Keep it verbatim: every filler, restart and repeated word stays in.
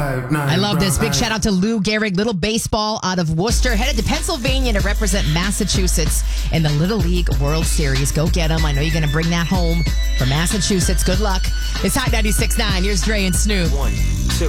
five, nine. I love this. Big eyes. shout out to Lou Gehrig, little baseball out of Worcester, headed to Pennsylvania to represent Massachusetts in the Little League World Series. Go get them. I know you're going to bring that home for Massachusetts. Good luck. It's Hot ninety-six point nine. Here's Dre and Snoop. One, two.